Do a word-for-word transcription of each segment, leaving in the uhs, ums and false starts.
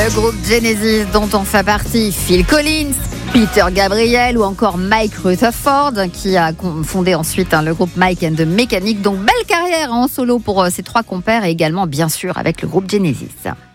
Le groupe Genesis dont on fait partie, Phil Collins, Peter Gabriel ou encore Mike Rutherford qui a fondé ensuite hein, le groupe Mike and the Mechanics. Donc belle carrière en solo pour euh, ces trois compères et également bien sûr avec le groupe Genesis.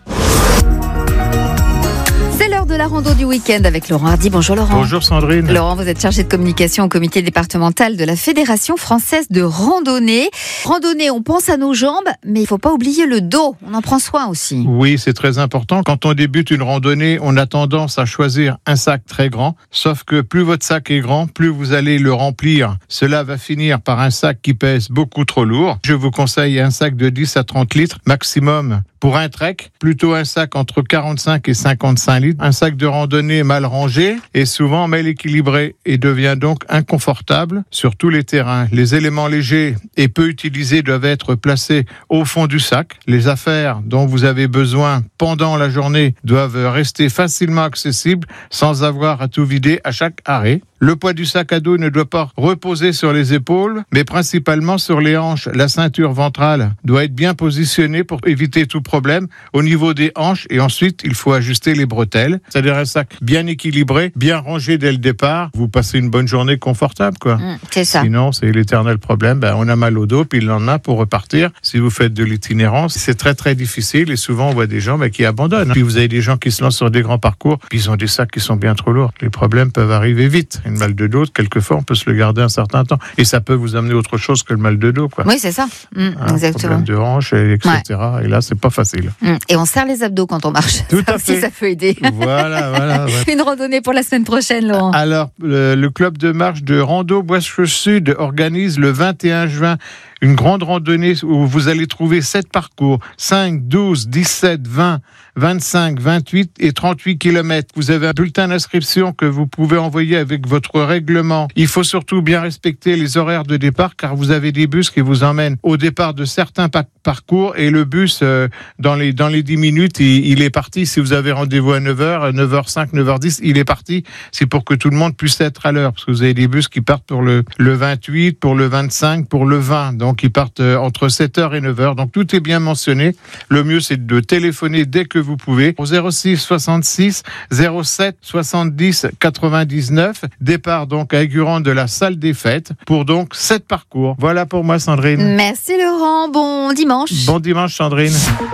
C'est l'heure de la rando du week-end avec Laurent Hardy. Bonjour Laurent. Bonjour Sandrine. Laurent, vous êtes chargé de communication au comité départemental de la Fédération française de randonnée. Randonnée, on pense à nos jambes, mais il ne faut pas oublier le dos. On en prend soin aussi. Oui, c'est très important. Quand on débute une randonnée, on a tendance à choisir un sac très grand. Sauf que plus votre sac est grand, plus vous allez le remplir. Cela va finir par un sac qui pèse beaucoup trop lourd. Je vous conseille un sac de dix à trente litres maximum. Pour un trek, plutôt un sac entre quarante-cinq et cinquante-cinq litres. Un sac de randonnée mal rangé est souvent mal équilibré et devient donc inconfortable sur tous les terrains. Les éléments légers et peu utilisés doivent être placés au fond du sac. Les affaires dont vous avez besoin pendant la journée doivent rester facilement accessibles sans avoir à tout vider à chaque arrêt. Le poids du sac à dos ne doit pas reposer sur les épaules, mais principalement sur les hanches. La ceinture ventrale doit être bien positionnée pour éviter tout problème au niveau des hanches et ensuite il faut ajuster les bretelles. C'est-à-dire un sac bien équilibré, bien rangé dès le départ. Vous passez une bonne journée confortable, quoi. Mmh, c'est ça. Sinon, c'est l'éternel problème. Ben, on a mal au dos, puis il en a pour repartir. Si vous faites de l'itinérance, c'est très très difficile et souvent on voit des gens ben, qui abandonnent. Puis vous avez des gens qui se lancent sur des grands parcours, puis ils ont des sacs qui sont bien trop lourds. Les problèmes peuvent arriver vite. Une mal de dos, quelquefois, on peut se le garder un certain temps. Et ça peut vous amener autre chose que le mal de dos, quoi. Oui, c'est ça. Mmh, hein, exactement. Problème de hanche, et cetera. Ouais. Et là, c'est pas facile. Mmh. Et on serre les abdos quand on marche. Tout ça à aussi, fait. Ça peut aider. Voilà, voilà. voilà. Une randonnée pour la semaine prochaine, Laurent. Alors, le, le club de marche de Rando Boissechaux Sud organise le vingt et un juin une grande randonnée où vous allez trouver sept parcours, cinq, douze, dix-sept, vingt, vingt-cinq, vingt-huit et trente-huit kilomètres. Vous avez un bulletin d'inscription que vous pouvez envoyer avec votre règlement. Il faut surtout bien respecter les horaires de départ car vous avez des bus qui vous emmènent au départ de certains pa- parcours et le bus, euh, dans les, dans les dix minutes, il, il est parti. Si vous avez rendez-vous à neuf heures, à neuf heures cinq, neuf heures dix, il est parti. C'est pour que tout le monde puisse être à l'heure parce que vous avez des bus qui partent pour le, le vingt-huit, pour le vingt-cinq, pour le vingt. Donc, Donc, ils partent entre sept heures et neuf heures. Donc, tout est bien mentionné. Le mieux, c'est de téléphoner dès que vous pouvez au zéro six soixante-six zéro sept soixante-dix quatre-vingt-dix-neuf. Départ donc à Aigurande de la salle des fêtes pour donc sept parcours. Voilà pour moi, Sandrine. Merci, Laurent. Bon dimanche. Bon dimanche, Sandrine.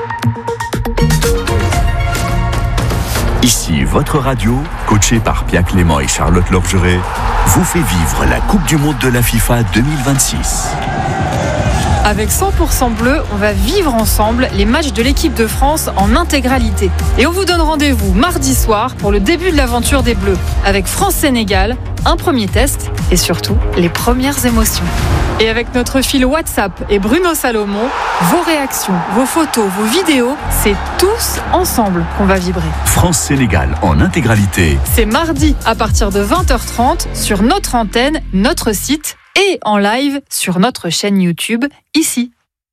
Ici, votre radio, coachée par Pierre Clément et Charlotte Lorgeret, vous fait vivre la Coupe du Monde de la FIFA deux mille vingt-six. Avec cent pour cent bleu, on va vivre ensemble les matchs de l'équipe de France en intégralité. Et on vous donne rendez-vous mardi soir pour le début de l'aventure des Bleus. Avec France-Sénégal, un premier test et surtout les premières émotions. Et avec notre fil WhatsApp et Bruno Salomon, vos réactions, vos photos, vos vidéos, c'est tous ensemble qu'on va vibrer. France-Sénégal en intégralité. C'est mardi à partir de vingt heures trente sur notre antenne, notre site et en live sur notre chaîne YouTube, ici.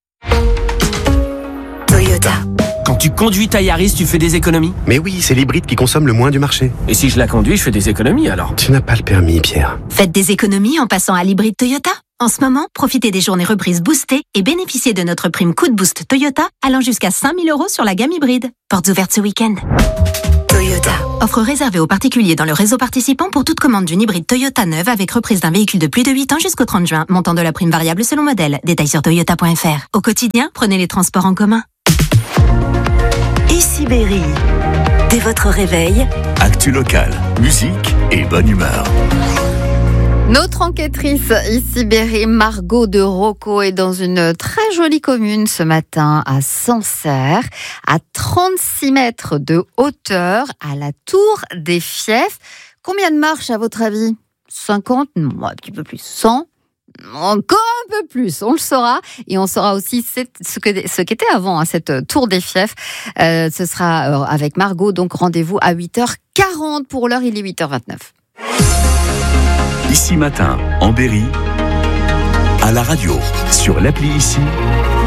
Toyota. Quand tu conduis ta Yaris, tu fais des économies? Mais oui, c'est l'hybride qui consomme le moins du marché. Et si je la conduis, je fais des économies alors? Tu n'as pas le permis, Pierre. Faites des économies en passant à l'hybride Toyota. En ce moment, profitez des journées reprises boostées et bénéficiez de notre prime coup de boost Toyota allant jusqu'à cinq mille euros sur la gamme hybride. Portes ouvertes ce week-end. Toyota. Offre réservée aux particuliers dans le réseau participant pour toute commande d'une hybride Toyota neuve avec reprise d'un véhicule de plus de huit ans jusqu'au trente juin. Montant de la prime variable selon modèle. Détails sur toyota point f r. Au quotidien, prenez les transports en commun. Ici Berry. Dès votre réveil, Actu locale, musique et bonne humeur. Notre enquêtrice, ici Berry, Margot de Rocco, est dans une très jolie commune ce matin à Sancerre, à trente-six mètres de hauteur, à la Tour des Fiefs. Combien de marches à votre avis? cinquante? Non, un petit peu plus. cent? Encore un peu plus, on le saura. Et on saura aussi ce, que, ce qu'était avant hein, cette Tour des Fiefs. Euh, ce sera avec Margot, donc rendez-vous à huit heures quarante. Pour l'heure, il est huit heures vingt-neuf. Ici Matin, en Berry, à la radio, sur l'appli Ici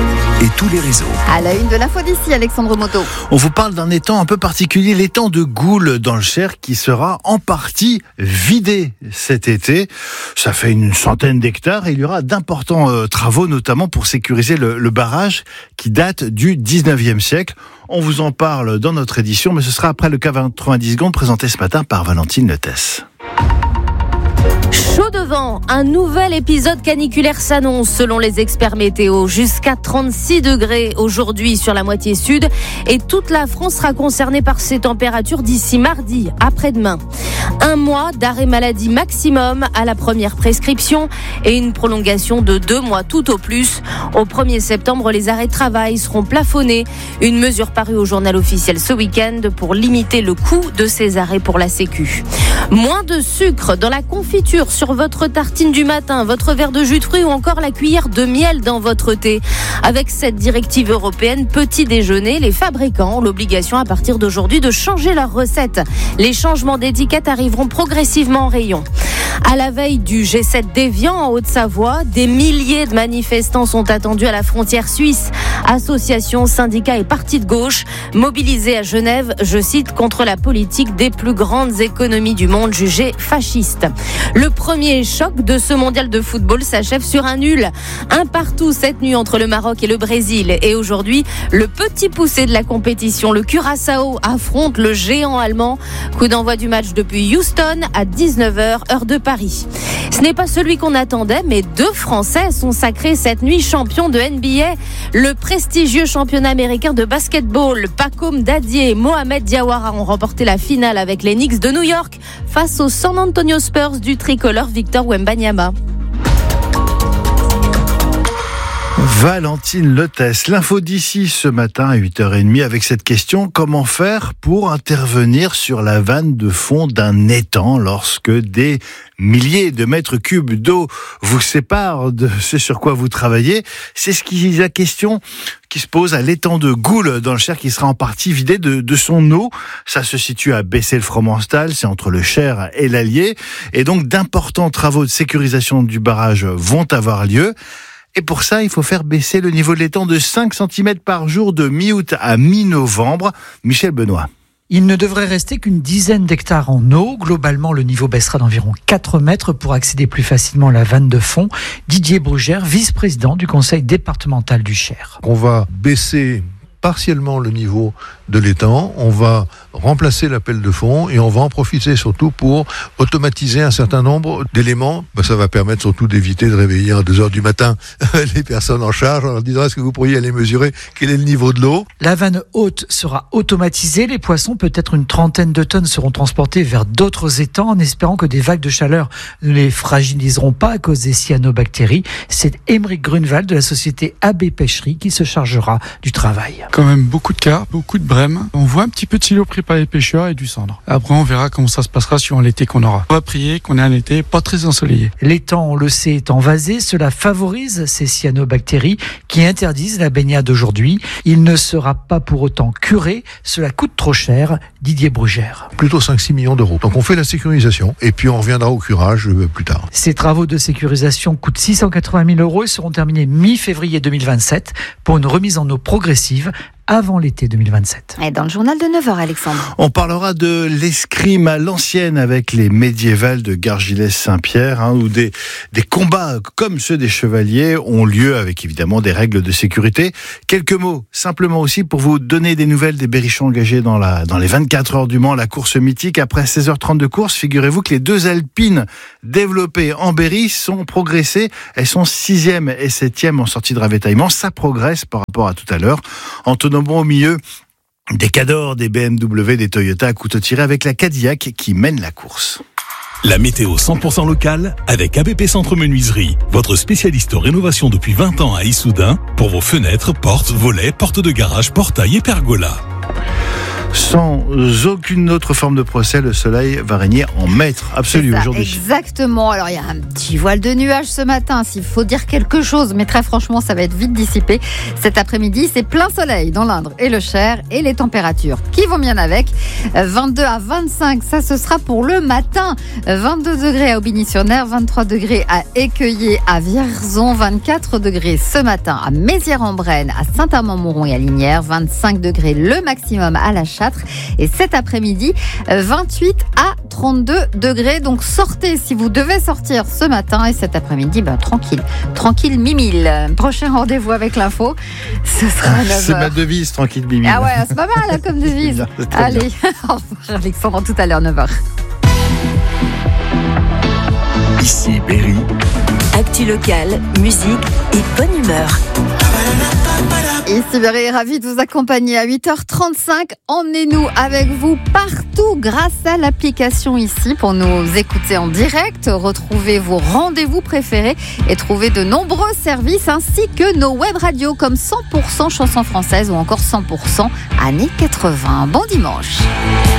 et tous les réseaux. À la une de l'info d'ici, Alexandre Moto. On vous parle d'un étang un peu particulier, l'étang de Goul dans le Cher, qui sera en partie vidé cet été. Ça fait une centaine d'hectares et il y aura d'importants euh, travaux, notamment pour sécuriser le, le barrage qui date du dix-neuvième siècle. On vous en parle dans notre édition, mais ce sera après le K quatre-vingt-dix secondes présenté ce matin par Valentine Lettès. Chaud devant, un nouvel épisode caniculaire s'annonce selon les experts météo. Jusqu'à trente-six degrés aujourd'hui sur la moitié sud et toute la France sera concernée par ces températures d'ici mardi, après-demain. Un mois d'arrêt maladie maximum à la première prescription et une prolongation de deux mois tout au plus. Au premier septembre, les arrêts de travail seront plafonnés. Une mesure parue au journal officiel ce week-end pour limiter le coût de ces arrêts pour la Sécu. Moins de sucre dans la confiture sur votre tartine du matin, votre verre de jus de fruits ou encore la cuillère de miel dans votre thé. Avec cette directive européenne petit déjeuner, les fabricants ont l'obligation à partir d'aujourd'hui de changer leurs recettes. Les changements d'étiquette arriveront progressivement en rayon. À la veille du G sept d'Évian en Haute-Savoie, des milliers de manifestants sont attendus à la frontière suisse. Associations, syndicats et partis de gauche mobilisés à Genève, je cite, contre la politique des plus grandes économies du monde jugées fascistes. Le premier choc de ce mondial de football s'achève sur un nul. Un partout cette nuit entre le Maroc et le Brésil. Et aujourd'hui, le petit poussé de la compétition, le Curaçao, affronte le géant allemand. Coup d'envoi du match depuis Houston à dix-neuf heures, heure de Paris. Ce n'est pas celui qu'on attendait, mais deux Français sont sacrés cette nuit champions de N B A. Le prestigieux championnat américain de basketball, Pacom Dadier et Mohamed Diawara ont remporté la finale avec les Knicks de New York face aux San Antonio Spurs du tricolore Victor Wembanyama. Valentine Lettès, l'info d'ici ce matin à huit heures trente avec cette question: comment faire pour intervenir sur la vanne de fond d'un étang lorsque des milliers de mètres cubes d'eau vous séparent de ce sur quoi vous travaillez? C'est ce qui est la question qui se pose à l'étang de Goul dans le Cher, qui sera en partie vidé de, de son eau. Ça se situe à Bessay-le-Fromental, c'est entre le Cher et l'Allier, et donc d'importants travaux de sécurisation du barrage vont avoir lieu. Et pour ça, il faut faire baisser le niveau de l'étang de cinq centimètres par jour de mi-août à mi-novembre. Michel Benoît. Il ne devrait rester qu'une dizaine d'hectares en eau. Globalement, le niveau baissera d'environ quatre mètres pour accéder plus facilement à la vanne de fond. Didier Brugère, vice-président du conseil départemental du Cher. On va baisser partiellement le niveau de l'étang, on va remplacer l'appel de fond et on va en profiter surtout pour automatiser un certain nombre d'éléments. Ben, ça va permettre surtout d'éviter de réveiller à deux heures du matin les personnes en charge en leur disant: est-ce que vous pourriez aller mesurer quel est le niveau de l'eau? La vanne haute sera automatisée. Les poissons, peut-être une trentaine de tonnes, seront transportés vers d'autres étangs en espérant que des vagues de chaleur ne les fragiliseront pas à cause des cyanobactéries. C'est Émeric Grunewald de la société A B Pêcherie qui se chargera du travail. Quand même beaucoup de carpes, beaucoup de brèmes. On voit un petit peu de silo pris par les pêcheurs et du cendre. Après, on verra comment ça se passera suivant l'été qu'on aura. On va prier qu'on ait un été pas très ensoleillé. L'étang, on le sait, est envasé. Cela favorise ces cyanobactéries qui interdisent la baignade aujourd'hui. Il ne sera pas pour autant curé. Cela coûte trop cher. Didier Brugère. Plutôt cinq à six millions d'euros. Donc on fait la sécurisation et puis on reviendra au curage plus tard. Ces travaux de sécurisation coûtent six cent quatre-vingt mille euros et seront terminés mi-février deux mille vingt-sept pour une remise en eau progressive avant l'été deux mille vingt-sept. Et dans le journal de neuf heures, Alexandre. On parlera de l'escrime à l'ancienne avec les médiévales de Gargilès-Saint-Pierre, hein, où des, des combats comme ceux des chevaliers ont lieu avec évidemment des règles de sécurité. Quelques mots simplement aussi pour vous donner des nouvelles des berrichons engagés dans, la, dans les vingt-quatre heures du Mans, la course mythique. Après seize heures trente de course, figurez-vous que les deux alpines développées en Berry sont progressées. Elles sont sixième et septième en sortie de ravitaillement. Ça progresse par rapport à tout à l'heure. Antonin Bon au milieu, des Cador, des B M W, des Toyota à couteau tiré avec la Cadillac qui mène la course. La météo cent pour cent locale avec A B P Centre Menuiserie, votre spécialiste rénovation depuis vingt ans à Issoudun pour vos fenêtres, portes, volets, portes de garage, portails et pergolas. Sans aucune autre forme de procès, le soleil va régner en maître absolu ça, aujourd'hui. Exactement. Alors, il y a un petit voile de nuages ce matin, s'il faut dire quelque chose, mais très franchement, ça va être vite dissipé. Cet après-midi, c'est plein soleil dans l'Indre et le Cher, et les températures qui vont bien avec. vingt-deux à vingt-cinq, ça ce sera pour le matin. vingt-deux degrés à Aubigny-sur-Ner, vingt-trois degrés à Écueillé, à Vierzon, vingt-quatre degrés ce matin à Mézières-en-Brenne, à Saint-Amand-Montrond et à Lignières, vingt-cinq degrés le maximum à La Châtre, et cet après-midi, vingt-huit à trente-deux degrés. Donc sortez si vous devez sortir ce matin, et cet après-midi, ben, tranquille, tranquille mimile. Prochain rendez-vous avec l'info, ce sera à neuf heures. C'est ma devise, tranquille mimile. Ah ouais, c'est pas mal là, comme devise. Allez, au revoir Alexandre, tout à l'heure, neuf heures. Ici Berry. Actu locale, musique et bonne humeur. Ici Berry, ravi de vous accompagner à huit heures trente-cinq. Emmenez-nous avec vous partout grâce à l'application ici pour nous écouter en direct, retrouver vos rendez-vous préférés et trouver de nombreux services ainsi que nos web radios comme cent pour cent chansons françaises ou encore cent pour cent années quatre-vingts. Bon dimanche.